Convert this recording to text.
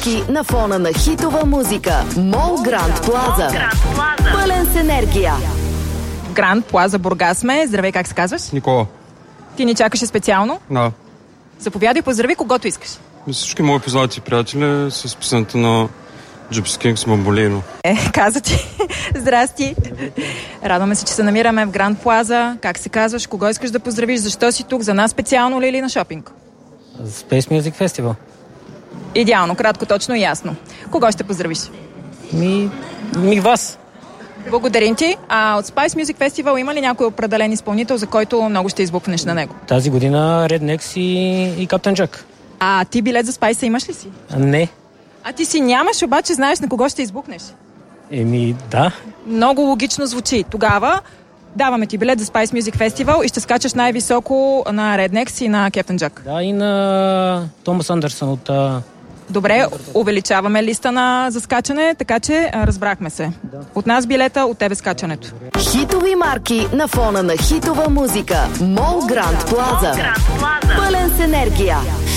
марки на фона на хитова музика. Мол Гранд Плаза. Пълен с енергия. Гранд Плаза Бургас сме. Здравей, как се казваш? Никола. Ти ни чакаше специално? Да. Заповядай, поздрави когото искаш. Всички мои познати приятели с песента на Gypsy Kings Бамболино. Каза ти. Здрасти. Радваме се, че се намираме в Гранд Плаза. Как се казваш? Кого искаш да поздравиш? Защо си тук? За нас специално ли или на шопинг? Space Music Festival. Идеално, кратко, точно и ясно. Кого ще поздравиш? Вас. Благодарим ти. А от Spice Music Festival има ли някой определен изпълнител, за който много ще избухнеш на него? Тази година Rednex и Captain Jack. А ти билет за Spice имаш ли си? Не. А ти си нямаш, обаче знаеш на кого ще избухнеш. Да. Много логично звучи. Тогава даваме ти билет за Spice Music Festival и ще скачаш най-високо на Rednex и на Captain Jack. Да, и на Томас Андерсън от... Добре, увеличаваме листа за скачане, така че разбрахме се. Да. От нас билета, от тебе скачането. Хитови марки на фона на хитова музика. Мол Гранд Плаза. Пълен с енергия.